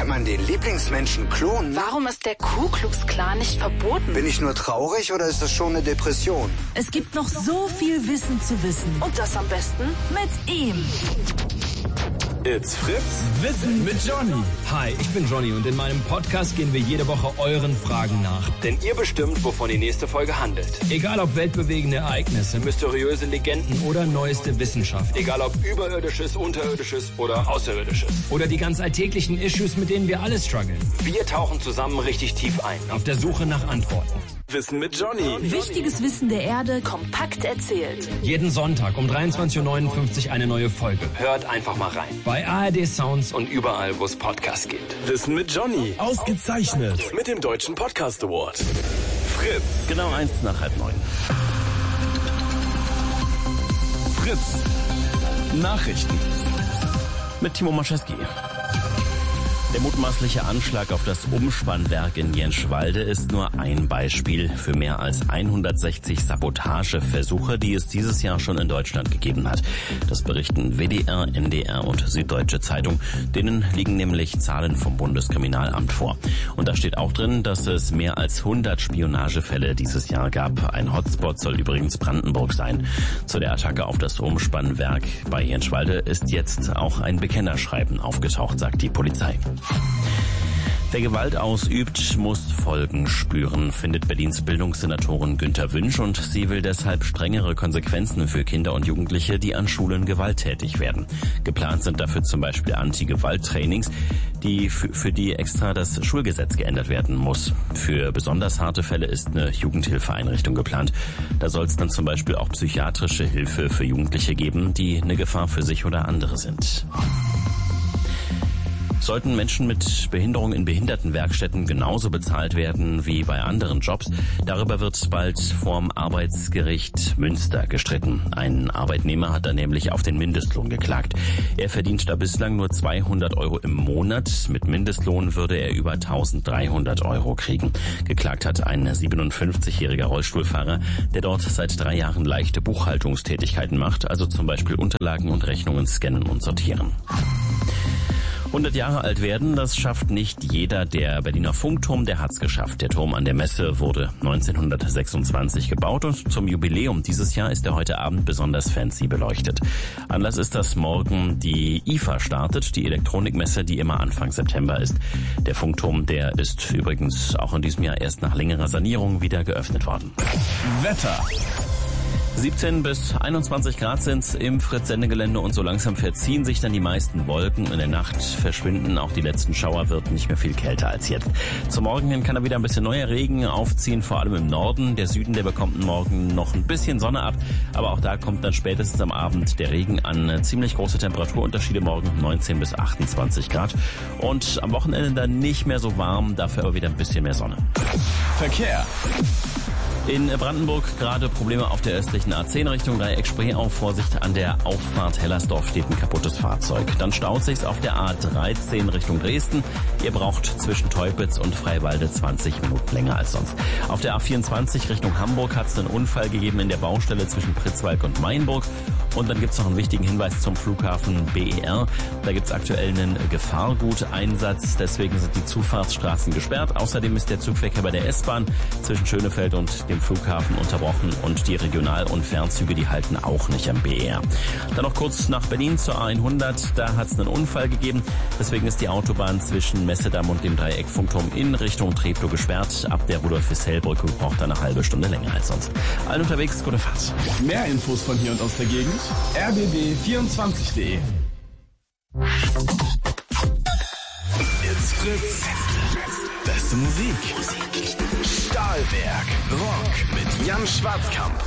Kann man den Lieblingsmenschen klonen? Warum ist der Ku Klux Klan nicht verboten? Bin ich nur traurig oder ist das schon eine Depression? Es gibt noch so viel Wissen zu wissen. Und das am besten Mit ihm. It's Fritz. Wissen mit Johnny. Hi, ich bin Johnny und in meinem Podcast gehen wir jede Woche euren Fragen nach. Denn ihr bestimmt, wovon die nächste Folge handelt. Egal ob weltbewegende Ereignisse, mysteriöse Legenden oder neueste Wissenschaft. Egal ob Überirdisches, Unterirdisches oder Außerirdisches. Oder die ganz alltäglichen Issues, mit denen wir alle strugglen. Wir tauchen zusammen richtig tief ein. Auf der Suche nach Antworten. Wissen mit Johnny. Wichtiges Wissen der Erde kompakt erzählt. Jeden Sonntag um 23.59 Uhr eine neue Folge. Hört einfach mal rein. Bei ARD Sounds und überall, wo es Podcasts gibt. Wissen mit Johnny. Ausgezeichnet. Mit dem Deutschen Podcast Award. Fritz. Genau 9:01. Fritz. Nachrichten. Mit Timo Maschewski. Der mutmaßliche Anschlag auf das Umspannwerk in Jenschwalde ist nur ein Beispiel für mehr als 160 Sabotageversuche, die es dieses Jahr schon in Deutschland gegeben hat. Das berichten WDR, NDR und Süddeutsche Zeitung. Denen liegen nämlich Zahlen vom Bundeskriminalamt vor. Und da steht auch drin, dass es mehr als 100 Spionagefälle dieses Jahr gab. Ein Hotspot soll übrigens Brandenburg sein. Zu der Attacke auf das Umspannwerk bei Jenschwalde ist jetzt auch ein Bekennerschreiben aufgetaucht, sagt die Polizei. Wer Gewalt ausübt, muss Folgen spüren, findet Berlins Bildungssenatorin Günther Wünsch, und sie will deshalb strengere Konsequenzen für Kinder und Jugendliche, die an Schulen gewalttätig werden. Geplant sind dafür zum Beispiel Anti-Gewalt-Trainings, für die extra das Schulgesetz geändert werden muss. Für besonders harte Fälle ist eine Jugendhilfeeinrichtung geplant. Da soll es dann zum Beispiel auch psychiatrische Hilfe für Jugendliche geben, die eine Gefahr für sich oder andere sind. Sollten Menschen mit Behinderung in Behindertenwerkstätten genauso bezahlt werden wie bei anderen Jobs? Darüber wird bald vorm Arbeitsgericht Münster gestritten. Ein Arbeitnehmer hat da nämlich auf den Mindestlohn geklagt. Er verdient da bislang nur 200 Euro im Monat. Mit Mindestlohn würde er über 1300 Euro kriegen. Geklagt hat ein 57-jähriger Rollstuhlfahrer, der dort seit 3 Jahren leichte Buchhaltungstätigkeiten macht, also zum Beispiel Unterlagen und Rechnungen scannen und sortieren. 100 Jahre alt werden, das schafft nicht jeder. Der Berliner Funkturm, der hat's geschafft. Der Turm an der Messe wurde 1926 gebaut und zum Jubiläum dieses Jahr ist er heute Abend besonders fancy beleuchtet. Anlass ist, dass morgen die IFA startet, die Elektronikmesse, die immer Anfang September ist. Der Funkturm, der ist übrigens auch in diesem Jahr erst nach längerer Sanierung wieder geöffnet worden. Wetter. 17 bis 21 Grad sind's im Fritz-Sendegelände und so langsam verziehen sich dann die meisten Wolken. In der Nacht verschwinden auch die letzten Schauer, wird nicht mehr viel kälter als jetzt. Zum Morgen hin kann da wieder ein bisschen neuer Regen aufziehen, vor allem im Norden. Der Süden, der bekommt morgen noch ein bisschen Sonne ab, aber auch da kommt dann spätestens am Abend der Regen an. Ziemlich große Temperaturunterschiede morgen, 19 bis 28 Grad. Und am Wochenende dann nicht mehr so warm, dafür aber wieder ein bisschen mehr Sonne. Verkehr. In Brandenburg gerade Probleme auf der östlichen A10 Richtung Dreieck-Spree auf. Vorsicht, an der Auffahrt Hellersdorf steht ein kaputtes Fahrzeug. Dann staut sich's auf der A13 Richtung Dresden. Ihr braucht zwischen Teupitz und Freiwalde 20 Minuten länger als sonst. Auf der A24 Richtung Hamburg hat's einen Unfall gegeben in der Baustelle zwischen Pritzwalk und Mainburg. Und dann gibt's noch einen wichtigen Hinweis zum Flughafen BER. Da gibt's aktuell einen Gefahrguteinsatz, deswegen sind die Zufahrtsstraßen gesperrt. Außerdem ist der Zugverkehr bei der S-Bahn zwischen Schönefeld und dem Flughafen unterbrochen und die Regional- und Fernzüge, die halten auch nicht am BER. Dann noch kurz nach Berlin zur A100, da hat's einen Unfall gegeben. Deswegen ist die Autobahn zwischen Messedamm und dem Dreieck Funkturm in Richtung Treptow gesperrt. Ab der Rudolf-Hissell-Brücke braucht er eine halbe Stunde länger als sonst. Allen unterwegs, gute Fahrt. Mehr Infos von hier und aus der Gegend. rbb24.de. It's Fritz. Beste Musik. Stahlwerk Rock mit Jan Schwarzkamp.